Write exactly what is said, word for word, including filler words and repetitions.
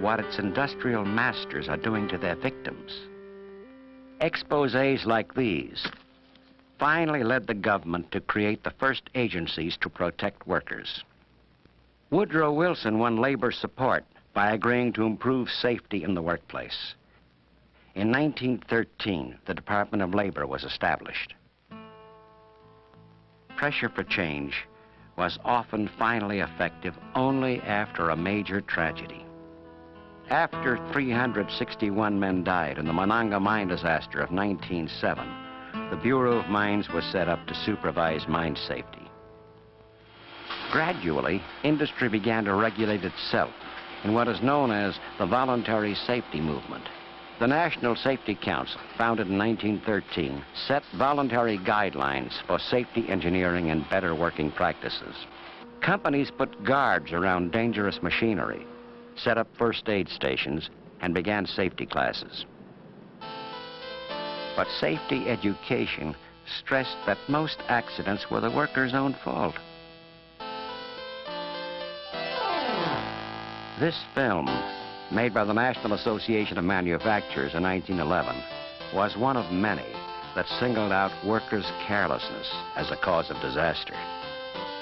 what its industrial masters are doing to their victims. Exposés like these finally led the government to create the first agencies to protect workers. Woodrow Wilson won labor support by agreeing to improve safety in the workplace. In nineteen thirteen, the Department of Labor was established. Pressure for change was often finally effective only after a major tragedy. After three hundred sixty-one men died in the Monongah mine disaster of nineteen oh seven, the Bureau of Mines was set up to supervise mine safety. Gradually, industry began to regulate itself in what is known as the Voluntary Safety Movement. The National Safety Council, founded in nineteen thirteen, set voluntary guidelines for safety engineering and better working practices. Companies put guards around dangerous machinery, set up first aid stations, and began safety classes. But safety education stressed that most accidents were the workers' own fault. This film, made by the National Association of Manufacturers in nineteen eleven, was one of many that singled out workers' carelessness as a cause of disaster.